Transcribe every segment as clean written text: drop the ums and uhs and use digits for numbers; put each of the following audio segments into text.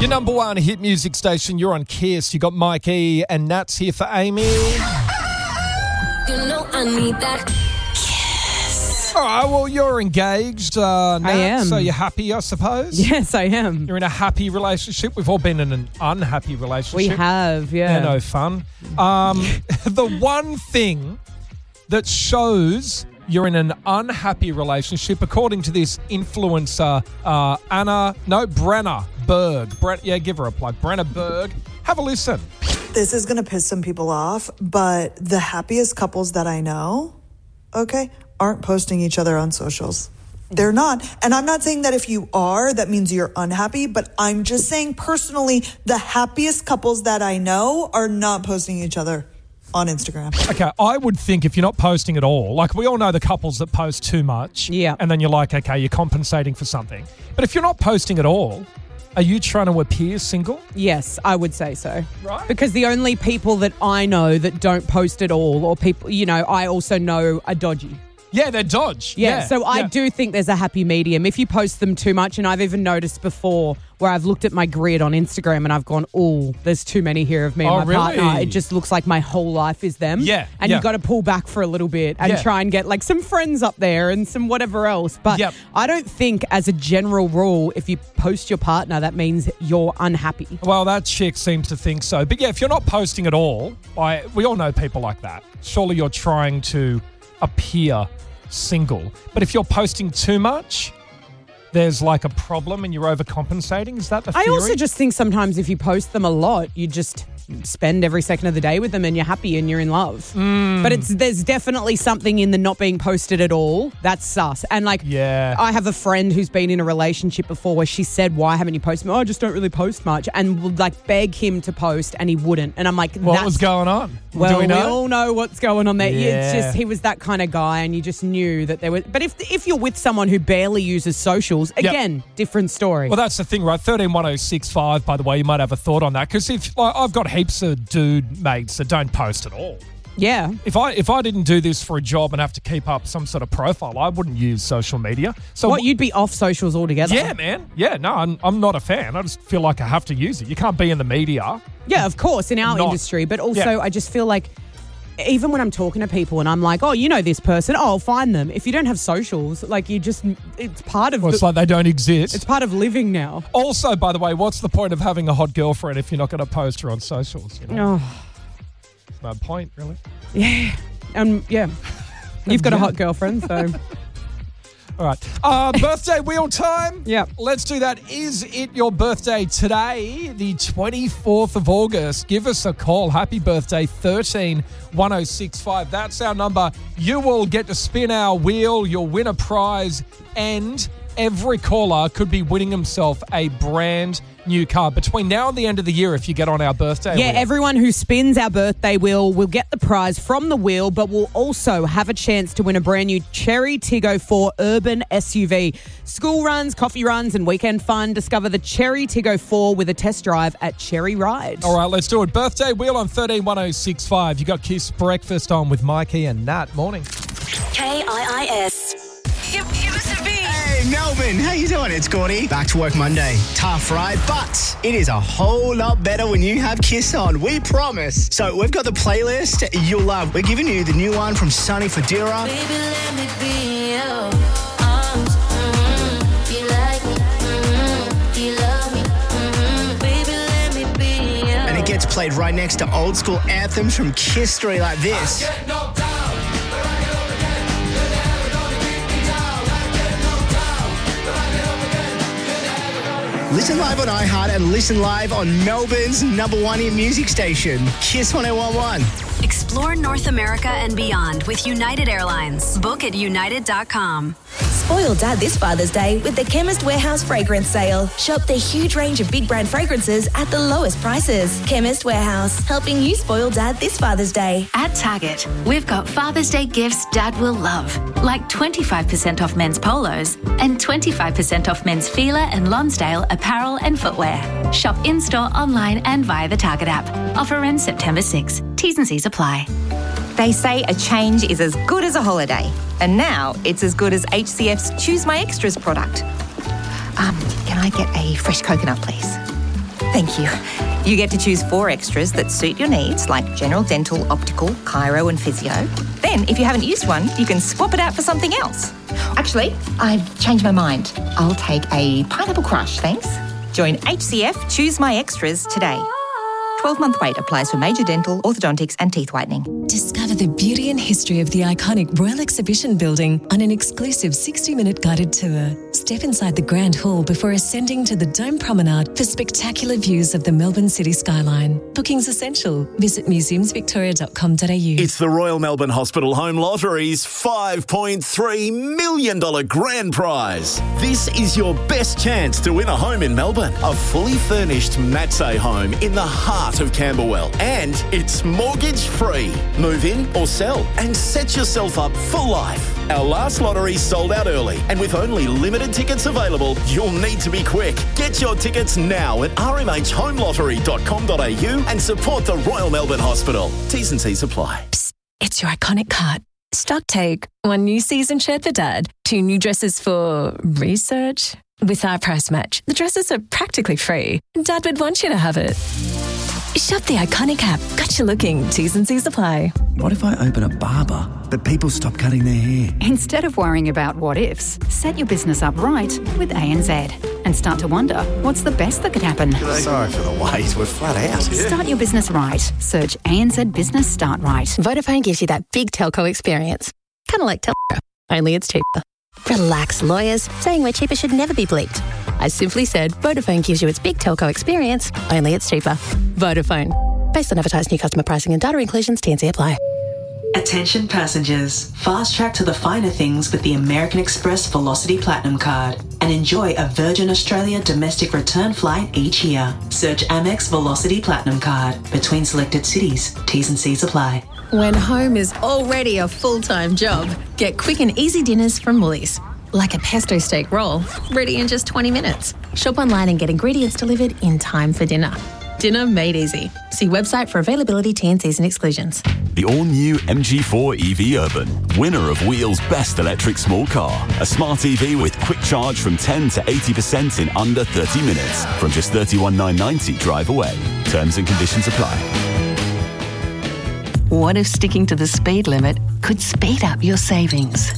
Your number one hit music station, you're on Kiss. You got Mike E and Nat's here for Amy. You know I need that Kiss. All right, well, you're engaged, Nat. I am. So you're happy, I suppose? Yes, I am. You're in a happy relationship. We've all been in an unhappy relationship. We have, yeah. They're no fun. The one thing that shows you're in an unhappy relationship, according to this influencer, Brenna Berg. Give her a plug. Brenna Berg. Have a listen. This is going to piss some people off, but the happiest couples that I know, aren't posting each other on socials. They're not. And I'm not saying that if you are, that means you're unhappy, but I'm just saying personally, the happiest couples that I know are not posting each other on Instagram. Okay, I would think if you're not posting at all, like we all know the couples that post too much, Yeah. and then you're like, okay, you're compensating for something. But if you're not posting at all, are you trying to appear single? Yes, I would say so. Right. Because the only people that I know that don't post at all, or people, I also know are dodgy. Yeah, they're dodge. Yeah, so I do think there's a happy medium. If you post them too much, and I've even noticed before where I've looked at my grid on Instagram and I've gone, oh, there's too many here of me and my partner. It just looks like my whole life is them. Yeah. And you've got to pull back for a little bit and try and get like some friends up there and some whatever else. But I don't think as a general rule, if you post your partner, that means you're unhappy. Well, that chick seems to think so. But yeah, if you're not posting at all, we all know people like that. Surely you're trying to appear single. But if you're posting too much, there's like a problem and you're overcompensating. Is that the theory? I also just think sometimes if you post them a lot, you just spend every second of the day with them and you're happy and you're in love. But there's definitely something in the not being posted at all. That's sus. And I have a friend who's been in a relationship before where she said, why haven't you posted? I just don't really post much, and would beg him to post and he wouldn't. And I'm like, what was going on? Well, do we know? We all know what's going on there. Yeah. It's just he was that kind of guy, and you just knew that there was. But if you're with someone who barely uses socials, again, different story. Well, that's the thing, right? 131065, by the way, you might have a thought on that, because if I've got heaps of dude mates that don't post at all. Yeah. If I didn't do this for a job and have to keep up some sort of profile, I wouldn't use social media. So you'd be off socials altogether? Yeah, man. Yeah, no, I'm not a fan. I just feel like I have to use it. You can't be in the media. Yeah, of course, in our industry. But also, I just feel like even when I'm talking to people and I'm like, oh, you know this person, I'll find them. If you don't have socials, it's part of... Well, it's like they don't exist. It's part of living now. Also, by the way, what's the point of having a hot girlfriend if you're not going to post her on socials? You know? Oh. No point, really. Yeah. Yeah. You've got a hot girlfriend, so... All right. Birthday wheel time? Yeah. Let's do that. Is it your birthday today, the 24th of August? Give us a call. Happy birthday, 131065. That's our number. You will get to spin our wheel. You'll win a prize, and every caller could be winning himself a brand new car between now and the end of the year if you get on our birthday wheel. Everyone who spins our birthday wheel will get the prize from the wheel, but will also have a chance to win a brand new Cherry Tiggo 4 urban SUV. School runs, coffee runs, and weekend fun. Discover the Cherry Tiggo 4 with a test drive at Cherry Ride. All right, let's do it. Birthday wheel on 131065. You got Kiss Breakfast on with Mikey and Nat. Morning. KIIS. You must have been. Hey, Melbourne, how you doing? It's Gordy. Back to work Monday. Tough, right? But it is a whole lot better when you have Kiss on. We promise. So we've got the playlist you'll love. We're giving you the new one from Sonny Fodera. Baby, let me be in your arms. You like me. You love me. Baby, let me be in your And it gets played right next to old school anthems from Kiss 3 like this. Listen live on iHeart and listen live on Melbourne's number one hit music station, Kiss 1011. Explore North America and beyond with United Airlines. Book at united.com. Spoil Dad this Father's Day with the Chemist Warehouse Fragrance Sale. Shop the huge range of big brand fragrances at the lowest prices. Chemist Warehouse, helping you spoil Dad this Father's Day. At Target, we've got Father's Day gifts Dad will love, like 25% off men's polos and 25% off men's Fila and Lonsdale apparel and footwear. Shop in-store, online and via the Target app. Offer ends September 6. T's and C's apply. They say a change is as good as a holiday. And now it's as good as HCF's Choose My Extras product. Can I get a fresh coconut, please? Thank you. You get to choose 4 extras that suit your needs, like general dental, optical, chiro and physio. Then, if you haven't used one, you can swap it out for something else. Actually, I've changed my mind. I'll take a pineapple crush, thanks. Join HCF Choose My Extras today. 12-month wait applies for major dental, orthodontics and teeth whitening. Discover the beauty and history of the iconic Royal Exhibition Building on an exclusive 60-minute guided tour. Step inside the Grand Hall before ascending to the Dome Promenade for spectacular views of the Melbourne city skyline. Bookings essential. Visit museumsvictoria.com.au. It's the Royal Melbourne Hospital Home Lottery's $5.3 million grand prize. This is your best chance to win a home in Melbourne. A fully furnished Matsay home in the heart of Camberwell. And it's mortgage free. Move in or sell and set yourself up for life. Our last lottery sold out early, and with only limited tickets available, you'll need to be quick. Get your tickets now at rmhhomelottery.com.au and support the Royal Melbourne Hospital. T's and C's apply. Psst, it's your iconic cart. Stock take. 1 new season shirt for Dad. 2 new dresses for research. With our price match, the dresses are practically free. Dad would want you to have it. Shop the Iconic app. Got you looking. T's and C's apply. What if I open a barber, but people stop cutting their hair? Instead of worrying about what ifs, set your business up right with ANZ and start to wonder what's the best that could happen. Sorry for the wait. We're flat out. Start your business right. Search ANZ Business Start Right. Vodafone gives you that big telco experience. Kind of like telco, only it's cheaper. Relax, lawyers. Saying we're cheaper should never be bleeped. I simply said Vodafone gives you its big telco experience, only it's cheaper. Vodafone. Based on advertised new customer pricing and data inclusions, T&C apply. Attention passengers. Fast track to the finer things with the American Express Velocity Platinum Card and enjoy a Virgin Australia domestic return flight each year. Search Amex Velocity Platinum Card between selected cities. T's and C's apply. When home is already a full-time job, get quick and easy dinners from Woolies. Like a pesto steak roll, ready in just 20 minutes. Shop online and get ingredients delivered in time for dinner. Dinner made easy. See website for availability, T&Cs and exclusions. The all-new MG4 EV Urban, winner of Wheel's Best Electric Small Car. A smart EV with quick charge from 10 to 80% in under 30 minutes. From just $31,990 drive away. Terms and conditions apply. What if sticking to the speed limit could speed up your savings?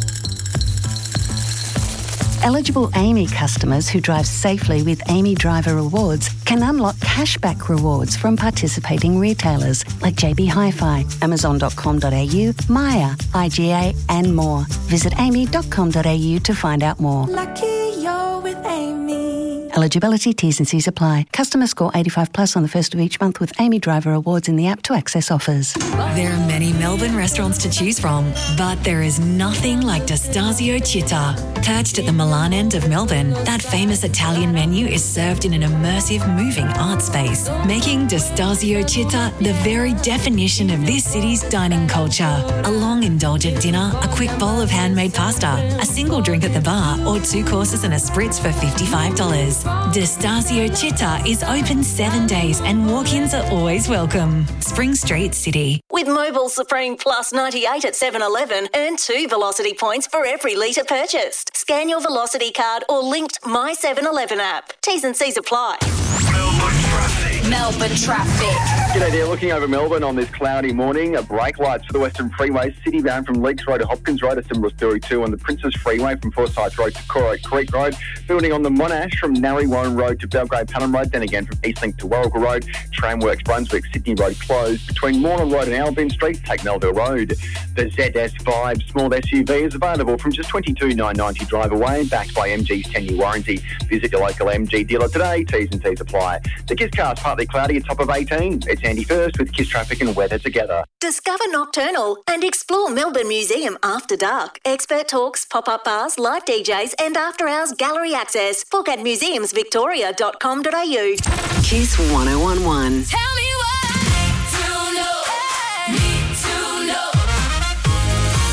Eligible AAMI customers who drive safely with AAMI Driver Rewards can unlock cashback rewards from participating retailers like JB Hi-Fi, Amazon.com.au, Maya, IGA and more. Visit aami.com.au to find out more. Lucky you're with Amy. Eligibility, T's and C's apply. Customer score 85 plus on the first of each month with AAMI Driver Rewards in the app to access offers. There are many Melbourne restaurants to choose from, but there is nothing like Destasio Città. Perched at the Milan end of Melbourne, that famous Italian menu is served in an immersive, moving art space, making Destasio Città the very definition of this city's dining culture. A long, indulgent dinner, a quick bowl of handmade pasta, a single drink at the bar, or 2 courses and a spritz for $55. Destasio Città is open 7 days and walk-ins are always welcome. Spring Street, City. With Mobil Supreme Plus 98 at 7-Eleven, earn 2 Velocity points for every litre purchased. Scan your Velocity card or linked My 7-Eleven app. T's and C's apply. Melbourne traffic. G'day there, looking over Melbourne on this cloudy morning. Brake lights for the Western Freeway, City bound from Leaks Road to Hopkins Road to Simba 32 on the Princess Freeway from Forsyth Road to Cooroy Creek Road. Building on the Monash from Narre Warren Road to Belgrade Pelham Road, then again from Eastlink to Warrigal Road. Tramworks Brunswick Sydney Road closed. Between Morland Road and Albion Street, take Melville Road. The ZS5 small SUV is available from just $22,990 drive away, backed by MG's 10-year warranty. Visit your local MG dealer today. T's and C's apply. The Kiss car's partly cloudy, a top of 18. It's Andy First with Kiss Traffic and weather together. Discover Nocturnal and explore Melbourne Museum after dark. Expert talks, pop-up bars, live DJs and after-hours gallery access. Book at museumsvictoria.com.au. Kiss 1011. Tell me why. To know, need to know.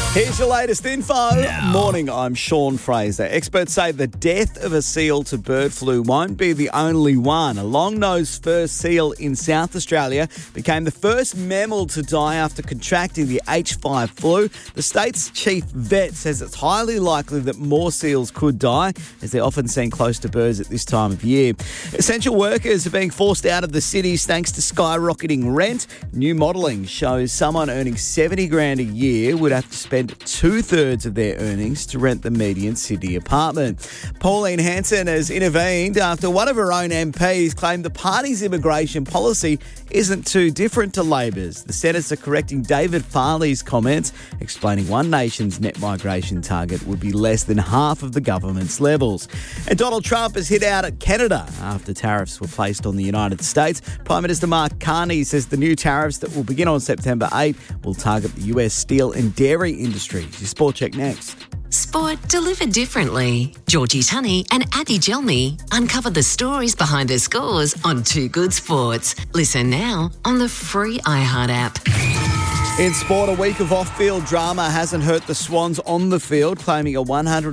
Here's your latest info. Morning, I'm Sean Fraser. Experts say the death of a seal to bird flu won't be the only one. A long-nosed fur seal in South Australia became the first mammal to die after contracting the H5 flu. The state's chief vet says it's highly likely that more seals could die, as they're often seen close to birds at this time of year. Essential workers are being forced out of the cities thanks to skyrocketing rent. New modelling shows someone earning $70,000 a year would have to spend 2/3 of their earnings to rent the median Sydney apartment. Pauline Hanson has intervened after one of her own MPs claimed the party's immigration policy isn't too different to Labor's. The Senator correcting David Farley's comments, explaining One Nation's net migration target would be less than half of the government's levels. And Donald Trump has hit out at Canada after tariffs were placed on the United States. Prime Minister Mark Carney says the new tariffs that will begin on September 8 will target the US steel and dairy industries. Your Sport Check next. Sport delivered differently. Georgie Tunney and Addy Gelmi uncover the stories behind the scores on Too Good Sports. Listen now on the free iHeart app. In sport, a week of off-field drama hasn't hurt the Swans on the field, claiming a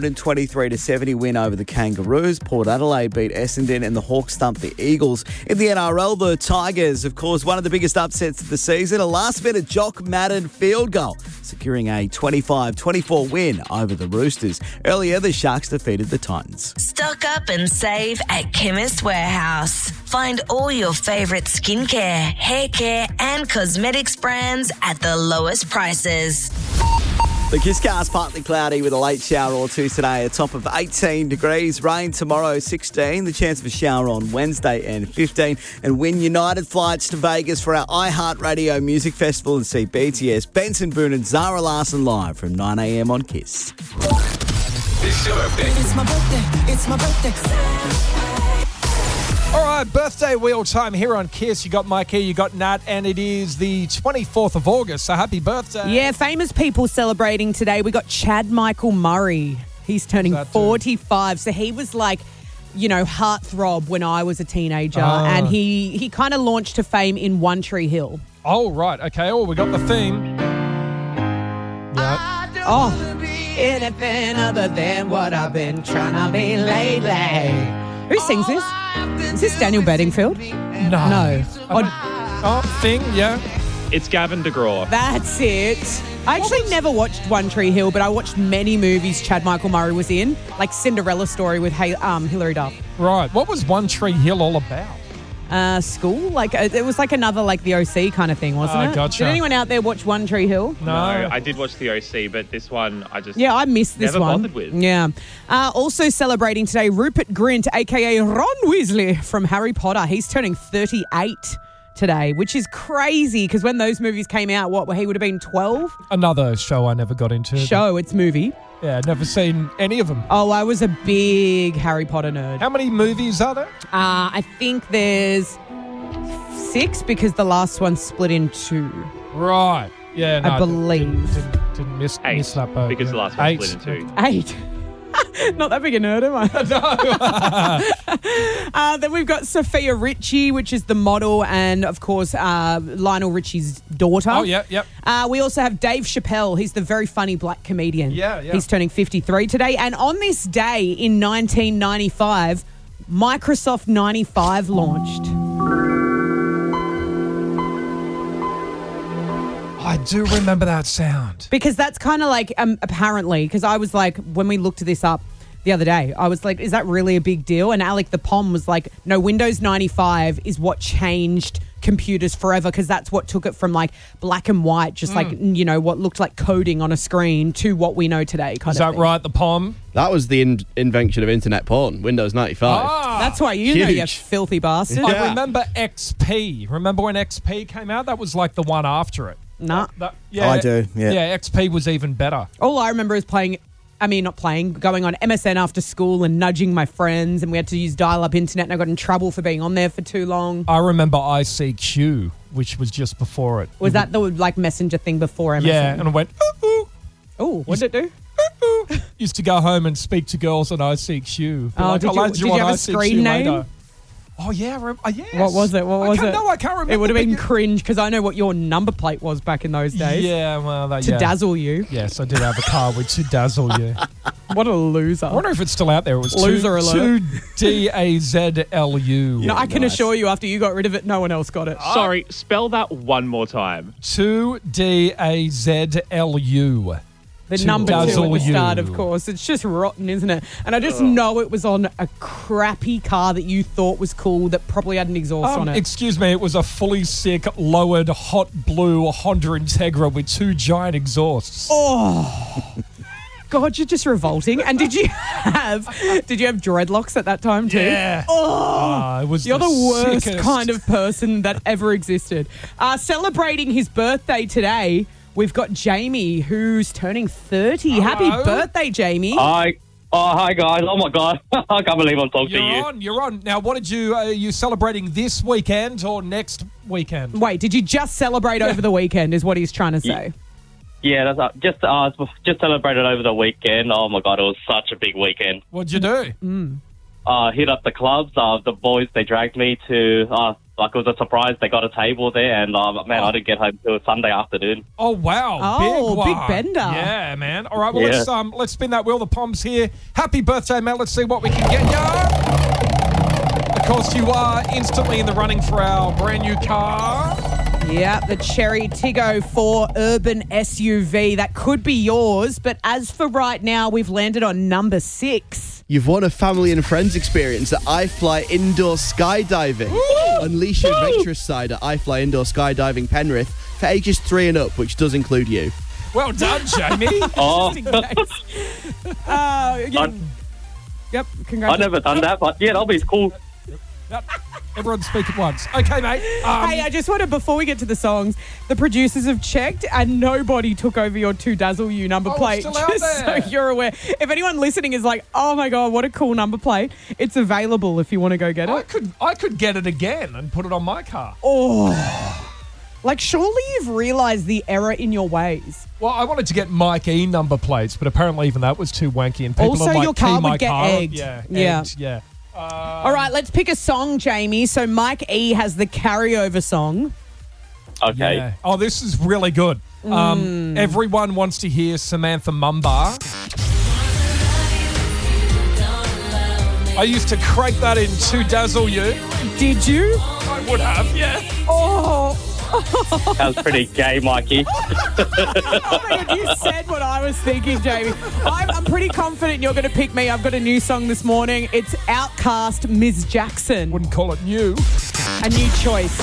123-70 win over the Kangaroos. Port Adelaide beat Essendon and the Hawks thumped the Eagles. In the NRL, the Tigers, of course, one of the biggest upsets of the season, a last-minute Jock Madden field goal, securing a 25-24 win over the Roosters. Earlier, the Sharks defeated the Titans. Stock up and save at Chemist Warehouse. Find all your favourite skincare, hair care and cosmetics brands at the lowest prices. The Kiscars partly cloudy with a late shower or two today, a top of 18 degrees. Rain tomorrow, 16. The chance of a shower on Wednesday and 15. And win United flights to Vegas for our iHeartRadio Music Festival and see BTS, Benson Boone and Zara Larsson live from 9 a.m. on Kiss. It's your birthday. It's my birthday. It's my birthday. All right, birthday wheel time here on Kiss. You got Mikey, you got Nat, and it is the 24th of August, so happy birthday. Yeah, famous people celebrating today. We got Chad Michael Murray. He's turning 45, so he was like, you know, heartthrob when I was a teenager, and he kind of launched to fame in One Tree Hill. Oh, right, okay. Oh, we got the theme. Yeah. Oh, anything other than what I've been trying to be lately. Who sings this? Is this Daniel Bedingfield? No. Thing, yeah. It's Gavin DeGraw. That's it. I actually never watched One Tree Hill, but I watched many movies Chad Michael Murray was in, like Cinderella Story with Hilary Duff. Right. What was One Tree Hill all about? School, like it was like another like the OC kind of thing, wasn't it? Gotcha. Did anyone out there watch One Tree Hill? No, I did watch the OC, but this one I just I missed this never one. bothered with. Yeah. Also celebrating today, Rupert Grint, aka Ron Weasley from Harry Potter. He's turning 38 today, which is crazy because when those movies came out, he would have been 12. Another show I never got into. It's movie. Yeah, never seen any of them. Oh, I was a big Harry Potter nerd. How many movies are there? I think there's 6 because the last one split in 2. Right. Yeah, no, I believe. Didn't miss that boat. Because the last one split in 2. 8. Not that big a nerd, am I? No. Then we've got Sophia Richie, which is the model, and of course Lionel Richie's daughter. Oh, yeah, yep. We also have Dave Chappelle. He's the very funny black comedian. Yeah. He's turning 53 today. And on this day in 1995, Microsoft 95 launched. I do remember that sound. Because that's kind of like, apparently, because I was like, when we looked this up the other day, I was like, is that really a big deal? And Alec the Pom was like, no, Windows 95 is what changed computers forever because that's what took it from like black and white, just like, you know, what looked like coding on a screen to what we know today. Is that right, the Pom? That was the invention of internet porn, Windows 95. That's why you know, you filthy bastard. Yeah. I remember XP. Remember when XP came out? That was like the one after it. Nah. I do, yeah. Yeah, XP was even better. All I remember is going on MSN after school and nudging my friends, and we had to use dial-up internet, and I got in trouble for being on there for too long. I remember ICQ, which was just before it. Was that the like messenger thing before MSN? Yeah, and it went, ooh. Oh, what did it do? Used to go home and speak to girls on ICQ. Oh, did you have a screen name? Oh, yeah. Yes. What was it? What was it? No, I can't remember. It would have been cringe because I know what your number plate was back in those days. Yeah, well, To dazzle you. Yes, I did have a car with To Dazzle You. What a loser. I wonder if it's still out there. It was Loser alert. 2DAZLU. No, I can assure you after you got rid of it, no one else got it. Sorry, spell that one more time. 2DAZLU. The number 2 at the start, of course. It's just rotten, isn't it? And I just know it was on a crappy car that you thought was cool that probably had an exhaust on it. Excuse me, it was a fully sick, lowered, hot blue Honda Integra with 2 giant exhausts. Oh, God, you're just revolting. And did you have dreadlocks at that time too? Yeah. Oh, it was you're the worst sickest kind of person that ever existed. Celebrating his birthday today, we've got Jamie, who's turning 30. Hello. Happy birthday, Jamie. Hi. Oh, hi, guys. Oh, my God. I can't believe I'm talking to you. You're on. Now, what did you, are you celebrating this weekend or next weekend? Wait, did you just celebrate over the weekend is what he's trying to say? Yeah, that's just celebrated over the weekend. Oh, my God. It was such a big weekend. What'd you do? Hit up the clubs. The boys, they dragged me to... it was a surprise. They got a table there, and I didn't get home till Sunday afternoon. Oh wow! Oh, big big one. bender. Yeah, man. All right, well let's spin that wheel. The Pom's here. Happy birthday, mate. Let's see what we can get you. Of course, you are instantly in the running for our brand new car. Yeah, the Cherry Tiggo 4 Urban SUV. That could be yours, but as for right now, we've landed on number 6. You've won a family and friends experience at iFly Indoor Skydiving. Unleash your adventurous side at iFly Indoor Skydiving Penrith for ages 3 and up, which does include you. Well done, Jamie. Yep, congratulations. I've never done that, but yeah, that'll be cool. Everyone speak at once. Okay, mate. Hey, I just wanted, before we get to the songs, the producers have checked and nobody took over your To Dazzle You number plate. It's still out Just there. so you're aware. If anyone listening is like, oh my God, what a cool number plate, it's available if you want to go get it. I could get it again and put it on my car. Oh. Like, surely you've realised the error in your ways. Well, I wanted to get Mike E number plates, but apparently even that was too wanky. And people Also, are like, your car key my would get car. egged. Yeah. Yeah. Egged, yeah. All right, let's pick a song, Jamie. So Mike E has the carryover song. Okay. Yeah. Oh, this is really good. Everyone wants to hear Samantha Mumba. I used to crank that in To Dazzle You. Did you? I would have, yeah. Oh. That was pretty gay, Mikey. Oh my God, you said what I was thinking, Jamie. I'm pretty confident you're going to pick me. I've got a new song this morning. It's Outkast, Ms. Jackson. Wouldn't call it new. A new choice.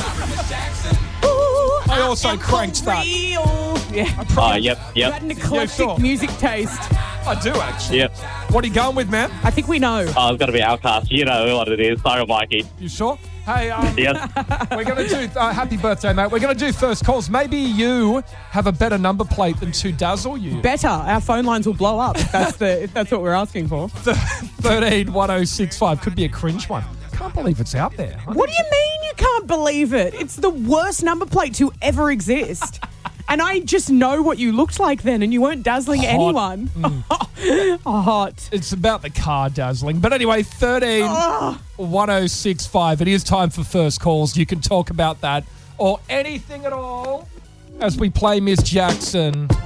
I also cranked that. Yeah. Yep. You had an eclectic music taste. I do, actually. Yep. What are you going with, man? I think we know. Oh, it's got to be Outkast. You know what it is. Sorry, Mikey. You sure? Hey, Yes. we're going to do, happy birthday, mate. We're going to do first calls. Maybe you have a better number plate than To Dazzle You. Better. Our phone lines will blow up if that's what we're asking for. 131065 could be a cringe one. Can't believe it's out there. What do you mean you can't believe it? It's the worst number plate to ever exist. And I just know what you looked like then, and you weren't dazzling anyone. Hot. It's about the car dazzling. But anyway, 131065. It is time for first calls. You can talk about that or anything at all as we play Miss Jackson.